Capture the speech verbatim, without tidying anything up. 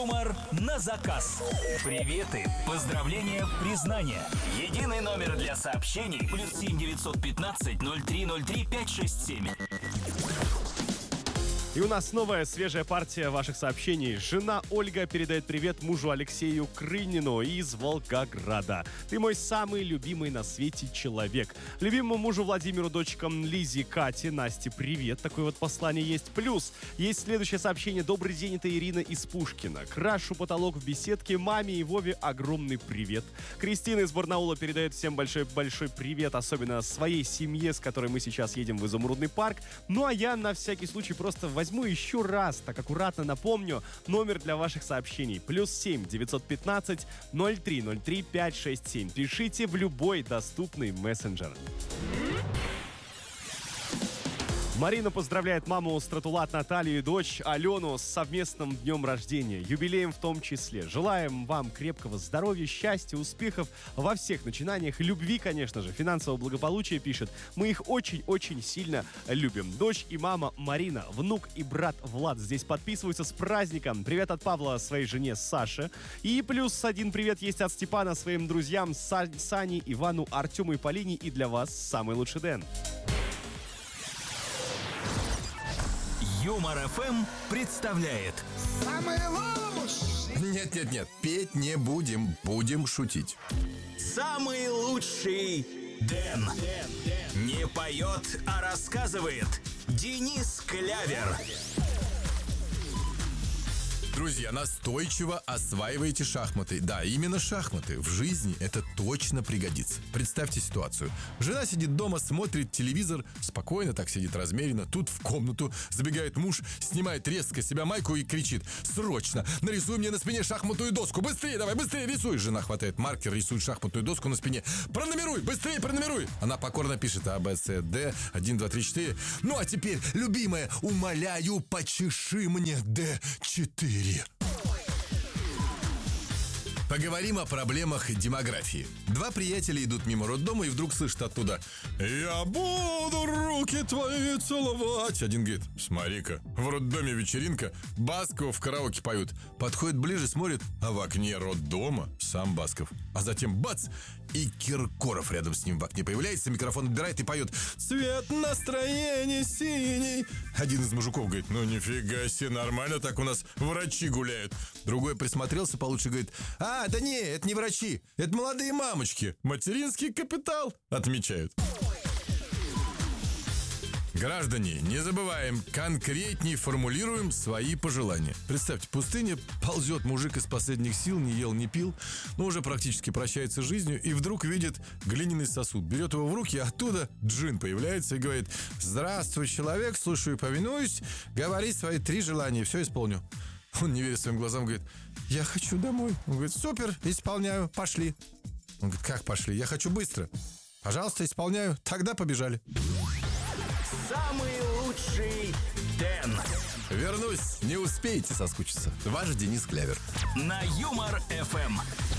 Юмор на заказ. Приветы, поздравления, признания. Единый номер для сообщений. Плюс семь девятьсот пятнадцать ноль три ноль три пять шесть семь. И у нас новая свежая партия ваших сообщений. Жена Ольга передает привет мужу Алексею Крынину из Волгограда. Ты мой самый любимый на свете человек. Любимому мужу Владимиру, дочкам Лизе, Кате, Насте привет. Такое вот послание есть. Плюс есть следующее сообщение. Добрый день, это Ирина из Пушкина. Крашу потолок в беседке. Маме и Вове огромный привет. Кристина из Барнаула передает всем большой-большой привет. Особенно своей семье, с которой мы сейчас едем в Изумрудный парк. Ну а я на всякий случай просто возьму Возьму еще раз, так аккуратно напомню, номер для ваших сообщений. Плюс семь девятьсот пятнадцать ноль три ноль три пять шесть семь. Пишите в любой доступный мессенджер. Марина поздравляет маму Стратулат Наталью и дочь Алену с совместным днем рождения, юбилеем в том числе. Желаем вам крепкого здоровья, счастья, успехов во всех начинаниях, любви, конечно же, финансового благополучия, пишет. Мы их очень-очень сильно любим. Дочь и мама Марина, внук и брат Влад здесь подписываются. С праздником. Привет от Павла своей жене Саше. И плюс один привет есть от Степана своим друзьям Са- Сане, Ивану, Артему и Полине. И для вас самый лучший Дэн. Юмор эф эм представляет Самый лучший. Нет-нет-нет, петь не будем, будем шутить. самый лучший Дэн. Не поет, а рассказывает Денис Клявер. Друзья, настойчиво осваивайте шахматы. Да, именно шахматы. В жизни это точно пригодится. Представьте ситуацию. Жена сидит дома, смотрит телевизор, спокойно так сидит размеренно. Тут в комнату забегает муж, снимает резко с себя майку и кричит: «Срочно! Нарисуй мне на спине шахматную доску! Быстрее давай, быстрее рисуй!» Жена хватает маркер, рисует шахматную доску на спине. «Пронумеруй! Быстрее пронумеруй!» Она покорно пишет А, Б, С, Д, один, два, три, четыре. «Ну а теперь, любимая, умоляю, почеши мне Д четыре». Поговорим о проблемах демографии. Два приятеля идут мимо роддома и вдруг слышат оттуда: «Я буду руки твои целовать». Один говорит: «Смотри-ка, в роддоме вечеринка, Басков в караоке поют». Подходит ближе, смотрит, а в окне роддома сам Басков. А затем бац! И Киркоров рядом с ним в окне появляется, микрофон отбирает и поет: «Цвет настроения синий». Один из мужиков говорит: «Ну нифига себе, нормально так у нас врачи гуляют». Другой присмотрелся получше, говорит: «А, да не, это не врачи, это молодые мамочки. Материнский капитал», отмечают. Граждане, не забываем, конкретней формулируем свои пожелания. Представьте, пустыня, ползет мужик из последних сил, не ел, не пил, но уже практически прощается с жизнью, и вдруг видит глиняный сосуд. Берет его в руки, а оттуда джин появляется и говорит: «Здравствуй, человек, слушаю и повинуюсь, говори свои три желания, все исполню». Он, не веря своим глазам, говорит: «Я хочу домой». Он говорит: «Супер, исполняю, пошли». Он говорит: «Как пошли? Я хочу быстро». «Пожалуйста, исполняю, тогда побежали». Самый лучший Дэн. Вернусь, не успеете соскучиться. Ваш Денис Клявер. На Юмор эф эм.